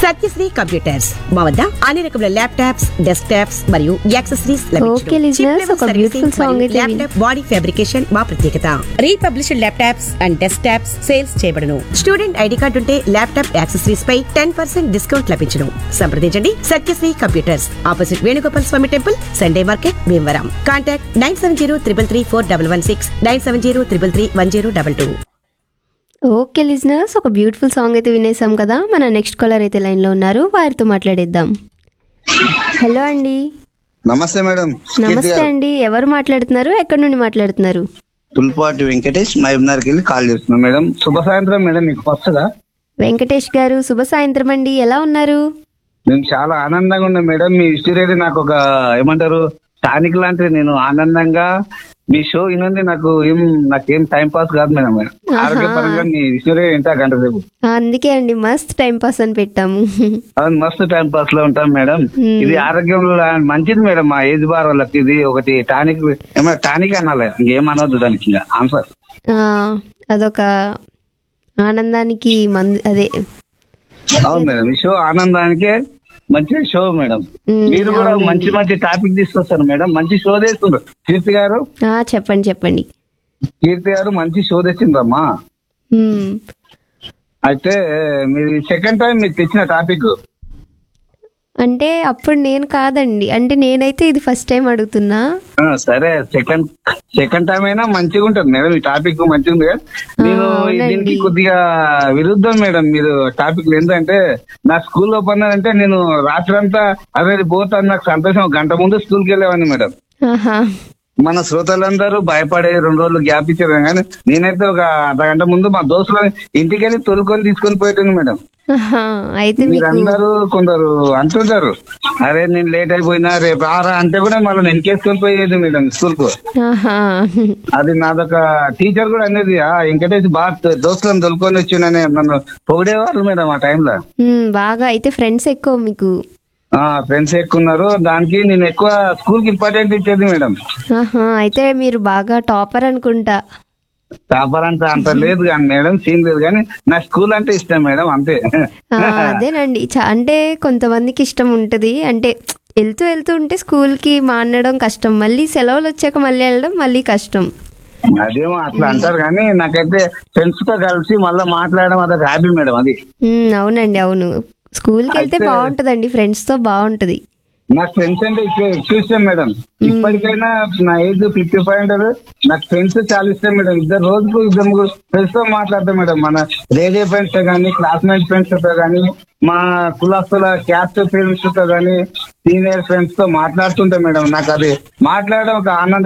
Satyasri computers మా వద్ద అన్ని రకముల ల్యాప్టాప్స్, డెస్క్ టాప్స్ మరియు యాక్సెసరీస్ ఓకే లిజనర్స్, ఒక బ్యూటిఫుల్ సాంగ్ అయితే ల్యాప్టాప్ బాడీ ఫ్యాబ్రికేషన్ మా ప్రత్యేకత. Republished laptops and desk tops sales చేయబడును. స్టూడెంట్ ఐడి కార్డు ఉంటే ల్యాప్టాప్ యాక్సెసరీస్ పై 10% డిస్కౌంట్ లభించును. సంప్రదించండి సత్యశ్రీ కంప్యూటర్స్, ఆపోజిట్ వేణుగోపాల్ స్వామి temple, Sunday market, Bhimavaram. Contact 9703334116 9703331022. Okay listeners, ఒక బ్యూటిఫుల్ సాంగ్ అయితే వినేసాం కదా. మన నెక్స్ట్ కాలర్ అయితే లైన్ లో ఉన్నారు, వారితో మాట్లాడేద్దాం. హలో అండి. నమస్తే మేడం. నమస్తే అండి, ఎవరు మాట్లాడుతున్నారు, ఎక్కడి నుండి మాట్లాడుతున్నారు? పుల్పాటి వెంకటేష్ మహబూబ్నగర్కి వెళ్ళి కాల్ చేస్తున్నాం మేడం. శుభ సాయంత్రం మేడం. మీకు వస్తుందా? వెంకటేష్ గారు శుభ సాయంత్రం అండి, ఎలా ఉన్నారు? మేము చాలా ఆనందంగా ఉన్నాం మేడం. మీ హిస్టరీ నాకు ఒక ఏమంటారు టానిక్ లాంటిది. నేను ఆనందంగా మీ షో వినండి, నాకేం టైం పాస్ కాదు మేడం. ఆరోగ్యపరంగా మీ హిస్టరీ ఎంత గంట సేపు. అందుకే అండి మస్త్ టైం పాస్ అని పెట్టాము. అవును, మస్తు టైం పాస్ లో ఉంటాం మేడం. ఇది ఆరోగ్యంలో మంచిది మేడం. మా ఏజ్ బార్ వాళ్ళకి ఇది ఒకటి టానిక్, ఏమైనా టానిక్ అనాలి, ఇంకేమనవద్దు దానికి ఆన్సర్. అదొక ఆనందానికి అదే. అవును మేడం, ఈ షో ఆనందానికే మంచి షో మేడం. మీరు కూడా మంచి మంచి టాపిక్ తీసుకొస్తారు మేడం. మంచి షో తెస్తున్నారు కీర్తి గారు. చెప్పండి. కీర్తి గారు మంచి షో తెచ్చిందమ్మా. అయితే మీరు సెకండ్ టైం మీరు తెచ్చిన టాపిక్ అంటే అప్పుడు నేను కాదండి, అంటే నేనైతే ఇది ఫస్ట్ టైం అడుగుతున్నా. సరే, సెకండ్ టైం అయినా మంచిగా ఉంటుంది మేడం. ఈ టాపిక్ మంచిగా ఉంది కదా. నేను దీనికి కొద్దిగా విరుద్ధం మేడం. మీరు టాపిక్ ఏంటంటే, నా స్కూల్లో పన్నారంటే నేను రాత్రి అంతా అదే పోతాను, నాకు సంతోషం. గంట ముందు స్కూల్కి వెళ్ళేవాడిని మేడం. మన శ్రోతలందరూ భయపడే 2 రోజులు గ్యాప్ ఇచ్చారు, కానీ నేనైతే ఒక అర్ధగంట ముందు మా దోస్తులు ఇంటికి వెళ్ళి తొలుకొని తీసుకొని పోయేటాను మేడం. అయితే మీరందరూ కొందరు అంటుంటారు, అరే నేను లేట్ అయిపోయినా రేపు ఆరా అంటే కూడా మళ్ళీ వెనకేసుకొని పోయేది మేడం స్కూల్ కు. అది నాదొక టీచర్ కూడా అనేది, వెంకటేష్ బాగా దోస్తులను తొలుకొని వచ్చిందని నన్ను పొగిడేవాళ్ళు మేడం ఆ టైంలో. బాగా అయితే ఫ్రెండ్స్ ఎక్కువ మీకు? ఫ్రెండ్స్ ఎక్కువ ఉన్నారు. దానికి నేను ఎక్కువ స్కూల్ కి ఇంపార్టెంట్ ఇచ్చేది మేడం. అయితే మీరు బాగా టాపర్ అనుకుంటా. టాపర్ అంత లేదు కానీ మేడం, సీన్ లేదు కానీ నా స్కూల్ అంటే ఇష్టం మేడం, అంతే. అదేనండి, అంటే కొంతమందికి ఇష్టం ఉంటది, అంటే వెళ్తూ ఉంటే స్కూల్ కి మానడం కష్టం, మళ్ళీ సెలవులు వచ్చాక మళ్ళీ వెళ్ళడం మళ్ళీ కష్టం. అదేమో అట్లా అంటారు కానీ నాకైతే ఫ్రెండ్స్ తో కలిసి మళ్ళీ మాట్లాడడం అదొక హ్యాపీ మేడం. అది అవునండి, అవును. స్కూల్ కి వెళ్తే బాగుంటదండి, ఫ్రెండ్స్ తో బాగుంటది. నాకు ఫ్రెండ్స్ అంటే ఎక్కువ ఇష్టం మేడం. ఇప్పటికైనా నా ఏజ్ 55 అంటారు. నాకు ఫ్రెండ్స్ చాలా ఇష్టం మేడం. రోజుకు 2-3 ఫ్రెండ్స్ తో మాట్లాడతాం మేడం. మన రేడియో ఫ్రెండ్స్ తో కానీ, క్లాస్మేట్ ఫ్రెండ్స్ తో కానీ, మా కులాస్తుల క్యాస్ట్ ఫ్రెండ్స్ తో కానీ, సీనియర్ ఫ్రెండ్స్ తో మాట్లాడుతుంటాం మేడం. నాకు అది మాట్లాడడం ఒక ఆనందం.